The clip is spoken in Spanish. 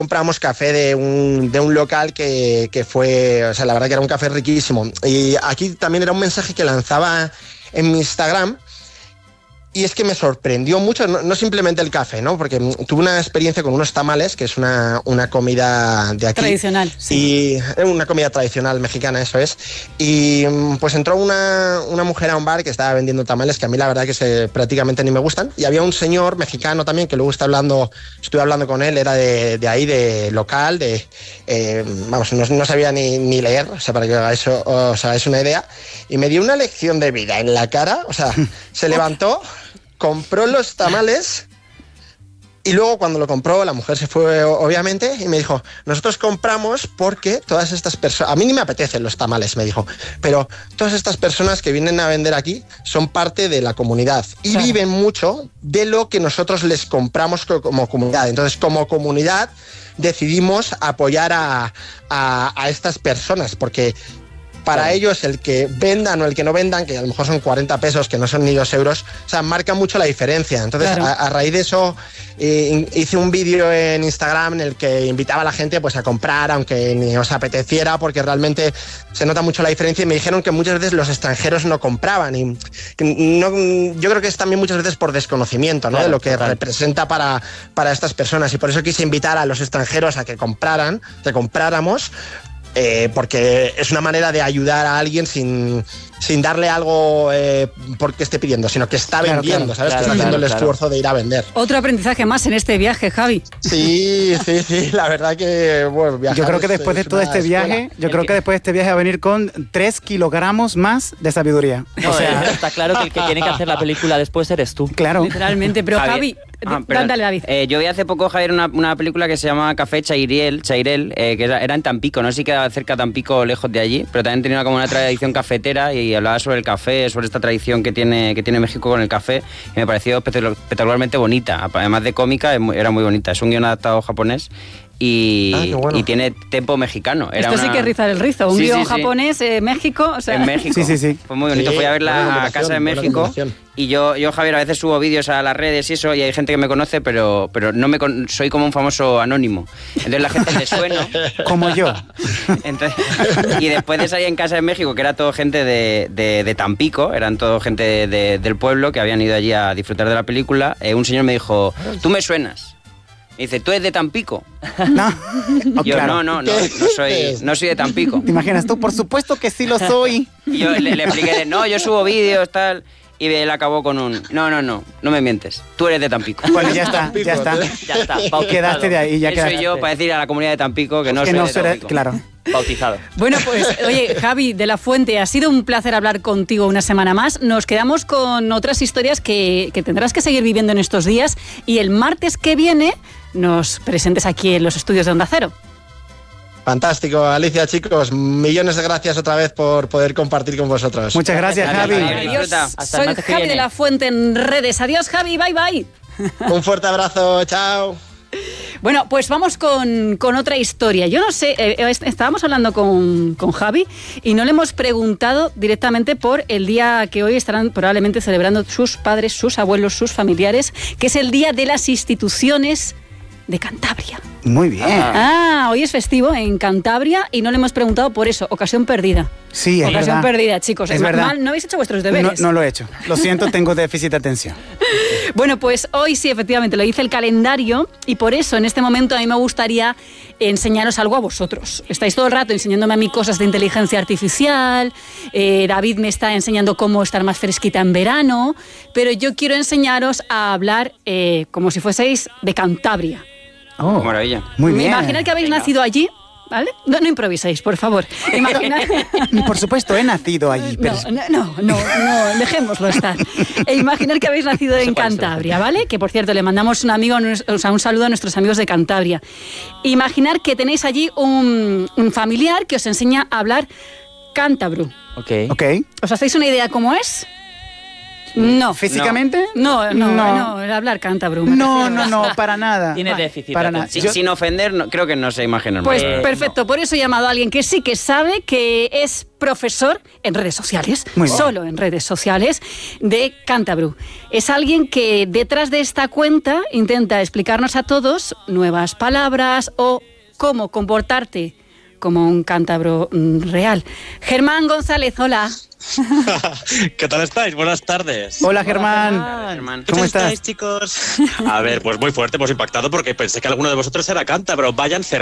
compramos café de un local que fue, o sea, la verdad que era un café riquísimo. Y aquí también era un mensaje que lanzaba en mi Instagram. Y es que me sorprendió mucho, no simplemente el café, ¿no? Porque tuve una experiencia con unos tamales, que es una comida de aquí. Tradicional, sí. Y una comida tradicional mexicana, eso es. Y pues entró una mujer a un bar que estaba vendiendo tamales, que a mí la verdad que prácticamente ni me gustan. Y había un señor mexicano también, que luego estuve hablando con él, era de ahí, de local, vamos, no sabía ni leer, o sea, para que os hagáis una idea. Y me dio una lección de vida en la cara, o sea, se levantó, compró los tamales y luego cuando lo compró la mujer se fue obviamente y me dijo, nosotros compramos porque todas estas personas, a mí ni me apetecen los tamales, me dijo, pero todas estas personas que vienen a vender aquí son parte de la comunidad y viven mucho de lo que nosotros les compramos como comunidad. Entonces, como comunidad decidimos apoyar a estas personas porque para ellos el que vendan o el que no vendan, que a lo mejor son 40 pesos, que no son ni 2 euros, o sea, marca mucho la diferencia. Entonces, claro, a raíz de eso, hice un vídeo en Instagram en el que invitaba a la gente pues a comprar, aunque ni os apeteciera, porque realmente se nota mucho la diferencia. Y me dijeron que muchas veces los extranjeros no compraban. Y yo creo que es también muchas veces por desconocimiento, ¿no? Claro, de lo que representa para estas personas. Y por eso quise invitar a los extranjeros a que compráramos, porque es una manera de ayudar a alguien sin darle algo porque esté pidiendo, sino que está vendiendo, ¿sabes? Que está haciendo el esfuerzo de ir a vender. Otro aprendizaje más en este viaje, Javi. Sí, la verdad que bueno, viajar. Yo creo que después de todo este viaje, va a venir con 3 kilogramos más de sabiduría. No, o sea, está claro que el que tiene que hacer la película después eres tú. Claro. Literalmente, pero Javi, dale, David. Yo vi hace poco, Javier, una película que se llama Café Chairel, que era en Tampico, no sé si queda cerca de Tampico o lejos de allí, pero también tenía como una tradición cafetera y hablaba sobre el café, sobre esta tradición que tiene México con el café, y me pareció espectacularmente bonita, además de cómica, era muy bonita. Es un guion adaptado japonés y tiene tempo mexicano. Esto sí que es rizar el rizo, un guion japonés, México, o sea... En México. Sí. Fue muy bonito, fui a verla a Casa de México. Y yo, Javier, a veces subo vídeos a las redes y eso, y hay gente que me conoce, pero no soy como un famoso anónimo. Entonces la gente le suena. Como yo. Entonces, y después de salir en Casa de México, que era todo gente de Tampico, eran todo gente del pueblo que habían ido allí a disfrutar de la película, un señor me dijo, tú me suenas. Me dice, ¿tú eres de Tampico? No. Yo, claro. no soy de Tampico. ¿Te imaginas tú? Por supuesto que sí lo soy. Y yo le expliqué, yo subo vídeos, tal... Y él acabó con no me mientes, tú eres de Tampico. Bueno, ya está. Quedaste de ahí, ya eso quedaste. Soy yo para decir a la comunidad de Tampico que no soy de Tampico. Claro. Bautizado. Bueno, pues, oye, Javi de la Fuente, ha sido un placer hablar contigo una semana más. Nos quedamos con otras historias que tendrás que seguir viviendo en estos días y el martes que viene nos presentes aquí en los estudios de Onda Cero. Fantástico, Alicia, chicos, millones de gracias otra vez por poder compartir con vosotros. Muchas gracias, Javi. Adiós. Soy Javi de la Fuente en redes. Adiós, Javi, bye. Un fuerte abrazo, chao. Bueno, pues vamos con otra historia. Yo no sé, estábamos hablando con Javi y no le hemos preguntado directamente por el día que hoy estarán probablemente celebrando sus padres, sus abuelos, sus familiares, que es el Día de las Instituciones de Cantabria. Muy bien. Hoy es festivo en Cantabria y no le hemos preguntado por eso. Ocasión perdida. Sí, es Ocasión verdad. perdida, chicos. Es verdad. Mal, ¿no habéis hecho vuestros deberes? No lo he hecho. Lo siento, tengo déficit de atención. Bueno, pues hoy sí, efectivamente, lo dice el calendario y por eso en este momento a mí me gustaría enseñaros algo a vosotros. Estáis todo el rato enseñándome a mí cosas de inteligencia artificial, David me está enseñando cómo estar más fresquita en verano, pero yo quiero enseñaros a hablar como si fueseis de Cantabria. Oh, maravilla. Muy bien. Imaginad que habéis nacido allí, ¿vale? No improviséis, por favor. Imaginad... Por supuesto, he nacido allí. Pero... No, dejémoslo estar. Imaginad que habéis nacido en Cantabria, ¿vale? Que, por cierto, le mandamos un saludo a nuestros amigos de Cantabria. Imaginad que tenéis allí un familiar que os enseña a hablar cántabro. Ok. ¿Os hacéis una idea cómo es? No. ¿Físicamente? No, el hablar cántabro. No, para nada. Tiene déficit. Para nada. Sin ofender, creo que no se imagina. Pues perfecto, por eso he llamado a alguien que sí que sabe, que es profesor en redes sociales, solo en redes sociales, de Cántabru. Es alguien que detrás de esta cuenta intenta explicarnos a todos nuevas palabras o cómo comportarte como un cántabro real. Germán González, hola. ¿Qué tal estáis? Buenas tardes. Hola, Germán. ¿Cómo estás, chicos? A ver, pues muy fuerte, pues impactado porque pensé que alguno de vosotros era cántabro. Vayan